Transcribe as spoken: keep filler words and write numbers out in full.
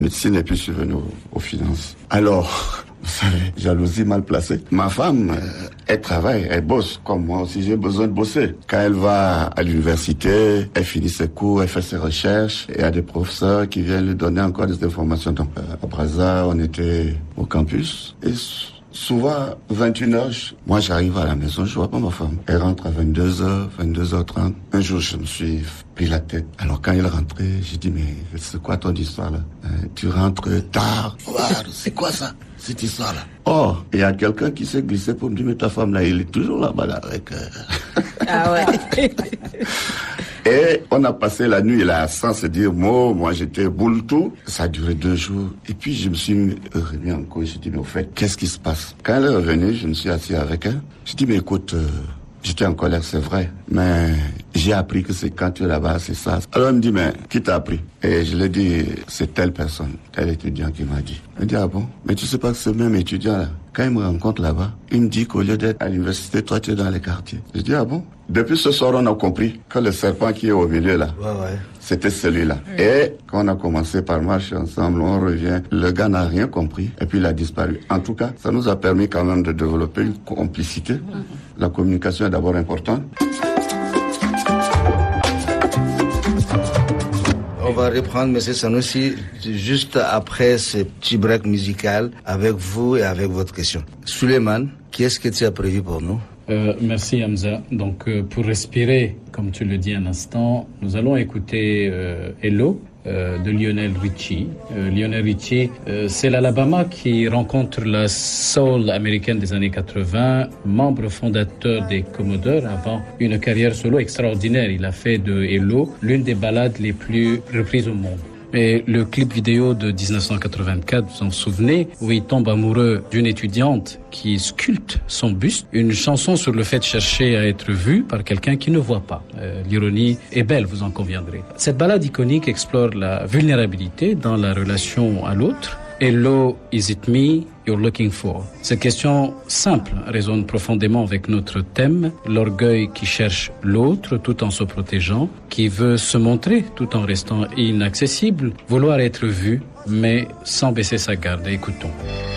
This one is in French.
Médecine et puis je suis venu aux, aux finances. Alors, vous savez, jalousie mal placée. Ma femme, elle travaille, elle bosse, comme moi aussi j'ai besoin de bosser. Quand elle va à l'université, elle finit ses cours, elle fait ses recherches, et il y a des professeurs qui viennent lui donner encore des informations. Donc, à Brazza, on était au campus, et souvent, vingt et une heures, moi j'arrive à la maison, je vois pas ma femme. Elle rentre à vingt-deux heures, vingt-deux heures trente. Un jour, je me suis pris la tête. Alors quand elle rentrait, j'ai dit, mais c'est quoi ton histoire là? euh, Tu rentres tard. Oh, c'est quoi ça, cette histoire-là? Oh, il y a quelqu'un qui s'est glissé pour me dire, mais ta femme là, il est toujours là-bas là, avec... Euh... Ah ouais. Et on a passé la nuit là sans se dire mot. Moi j'étais boule tout. Ça a duré deux jours. Et puis je me suis remis en cause. J'ai dit mais au fait, qu'est-ce qui se passe? Quand elle est revenue, je me suis assis avec elle. J'ai dit mais écoute, euh, j'étais en colère, c'est vrai. Mais j'ai appris que c'est quand tu es là-bas, c'est ça. Alors elle me dit mais qui t'a appris? Et je lui ai dit c'est telle personne, tel étudiant qui m'a dit. Elle me dit ah bon? Mais tu sais pas que ce même étudiant là, quand il me rencontre là-bas, il me dit qu'au lieu d'être à l'université, toi tu es dans les quartiers. Je dis ah bon? Depuis ce soir, on a compris que le serpent qui est au milieu là, ouais, ouais. c'était celui-là. Mmh. Et quand on a commencé par marcher ensemble, on revient, le gars n'a rien compris et puis il a disparu. En tout cas, ça nous a permis quand même de développer une complicité. Mmh. La communication est d'abord importante. On va reprendre, M. Sanoussi, juste après ce petit break musical, avec vous et avec votre question. Suleiman, qu'est-ce que tu as prévu pour nous? Euh, merci Hamza. Donc euh, pour respirer, comme tu le dis un instant, nous allons écouter euh, Hello euh, de Lionel Richie. Euh, Lionel Richie, euh, c'est l'Alabama qui rencontre la soul américaine des années quatre-vingts, membre fondateur des Commodores avant une carrière solo extraordinaire. Il a fait de Hello l'une des ballades les plus reprises au monde. Et le clip vidéo de dix-neuf cent quatre-vingt-quatre, vous en souvenez, où il tombe amoureux d'une étudiante qui sculpte son buste, une chanson sur le fait de chercher à être vu par quelqu'un qui ne voit pas. Euh, l'ironie est belle, vous en conviendrez. Cette ballade iconique explore la vulnérabilité dans la relation à l'autre. Hello, is it me you're looking for? Cette question simple résonne profondément avec notre thème, l'orgueil qui cherche l'autre tout en se protégeant, qui veut se montrer tout en restant inaccessible, vouloir être vu, mais sans baisser sa garde. Écoutons.